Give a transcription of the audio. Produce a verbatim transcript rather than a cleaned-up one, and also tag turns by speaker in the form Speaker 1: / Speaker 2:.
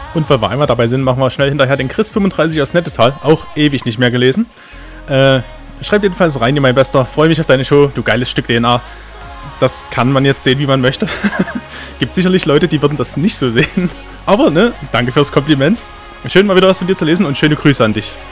Speaker 1: Und weil wir einmal dabei sind, machen wir schnell hinterher den Chris fünfunddreißig aus Nettetal. Auch ewig nicht mehr gelesen. Äh, schreib jedenfalls rein, mein Bester. Freue mich auf deine Show, du geiles Stück D N A. Das kann man jetzt sehen, wie man möchte. Gibt sicherlich Leute, die würden das nicht so sehen. Aber, ne, danke fürs Kompliment. Schön mal wieder was von dir zu lesen und schöne Grüße an dich.